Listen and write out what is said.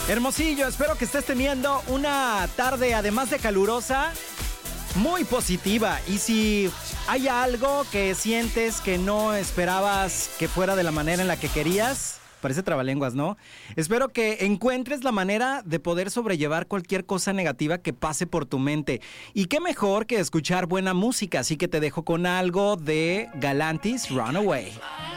Hermosillo, espero que estés teniendo una tarde, además de calurosa, muy positiva. Y si hay algo que sientes que no esperabas que fuera de la manera en la que querías, parece trabalenguas, ¿no? Espero que encuentres la manera de poder sobrellevar cualquier cosa negativa que pase por tu mente. Y qué mejor que escuchar buena música, así que te dejo con algo de Galantis, Runaway.